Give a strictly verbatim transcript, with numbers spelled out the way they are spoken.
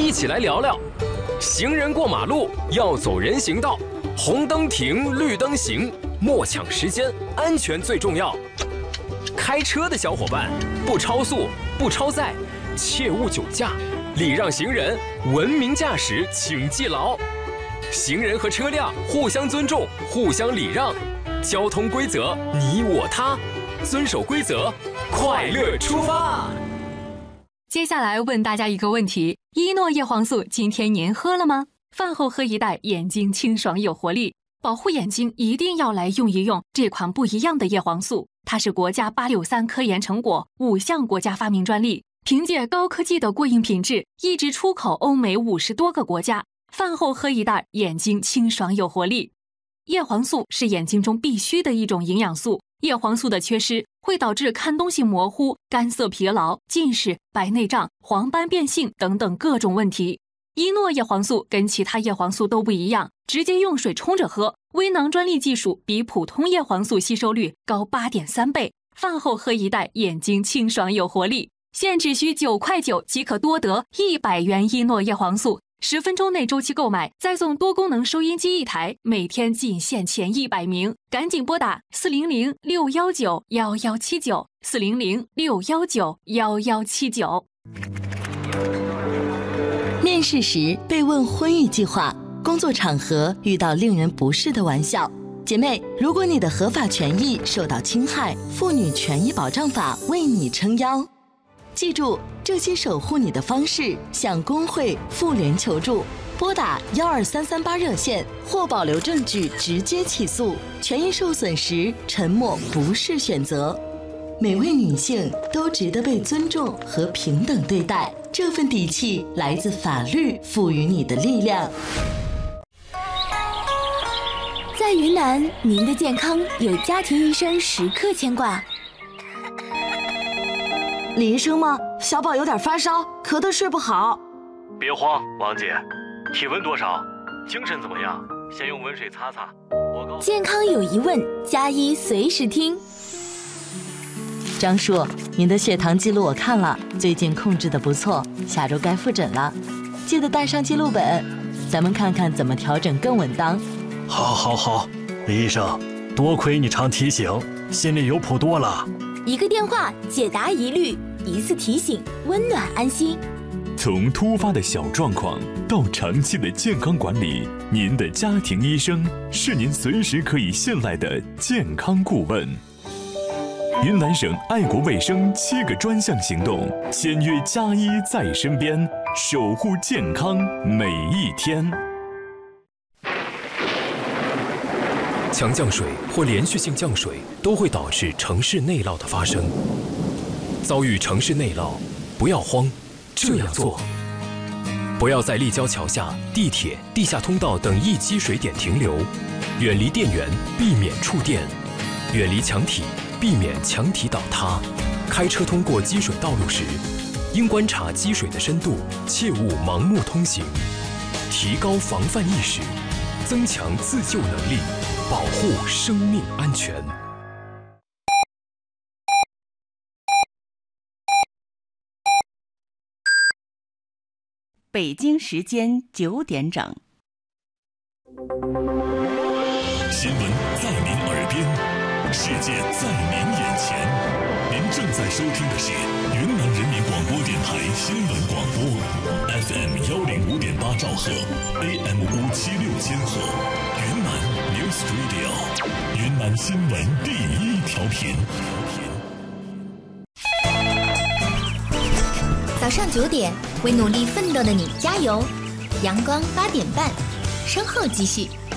一起来聊聊。行人过马路要走人行道，红灯停，绿灯行，莫抢时间，安全最重要。开车的小伙伴，不超速，不超载，切勿酒驾，礼让行人，文明驾驶，请记牢。行人和车辆互相尊重，互相礼让，交通规则你我他，遵守规则，快乐出发。 接下来问大家一个问题：一诺叶黄素今天您喝了吗？饭后喝一袋，眼睛清爽有活力。保护眼睛一定要来用一用这款不一样的叶黄素，它是国家八六三科研成果，五项国家发明专利，凭借高科技的过硬品质，一直出口欧美五十多个国家。饭后喝一袋，眼睛清爽有活力。叶黄素是眼睛中必须的一种营养素，叶黄素的缺失会导致看东西模糊、干涩疲劳、近视、白内障、黄斑变性等等各种问题。一诺叶黄素跟其他叶黄素都不一样，直接用水冲着喝，微囊专利技术比普通叶黄素吸收率高 八点三 倍。饭后喝一袋，眼睛清爽有活力。现只需九块九即可多得一百元一诺叶黄素。十分钟内周期购买，再送多功能收音机一台，每天仅限前一百名，赶紧拨打四零零六一九一一七九 四零零六一九一一七九。 面试时被问婚育计划，工作场合遇到令人不适的玩笑，姐妹，如果你的合法权益受到侵害，妇女权益保障法为你撑腰。记住这些守护你的方式，向工会、妇联求助，拨打幺二三三八热线或保留证据直接起诉。权益受损时，沉默不是选择。每位女性都值得被尊重和平等对待，这份底气来自法律赋予你的力量。 在云南，您的健康有家庭医生时刻牵挂。 李医生吗？小宝有点发烧，咳得睡不好。 别慌，王姐，体温多少？精神怎么样？先用温水擦擦。我告诉你， 健康有疑问，加医随时听。 张叔，您的血糖记录我看了，最近控制得不错，下周该复诊了，记得带上记录本，咱们看看怎么调整更稳当。 好，好，好，李医生，多亏你常提醒，心里有谱多了。 一个电话解答疑虑，一次提醒，温暖安心。 从突发的小状况到长期的健康管理，您的家庭医生是您随时可以信赖的健康顾问。云南省爱国卫生七个专项行动，签约加医在身边，守护健康每一天。 强降水或连续性降水都会导致城市内涝的发生。遭遇城市内涝，不要慌，这样做：不要在立交桥下、地铁、地下通道等易积水点停留，远离电源，避免触电；远离墙体，避免墙体倒塌。开车通过积水道路时，应观察积水的深度，切勿盲目通行。提高防范意识，增强自救能力，保护生命安全。 北京时间九点整。 新闻在您耳边，世界在您眼前。您正在收听的是云南人民广播电台新闻广播 ，F M 幺零五点八兆赫 ，A M 五七六千赫，云南 News Radio， 云南新闻第一调频。 早上九点，为努力奋斗的你加油！阳光八点半，稍后继续。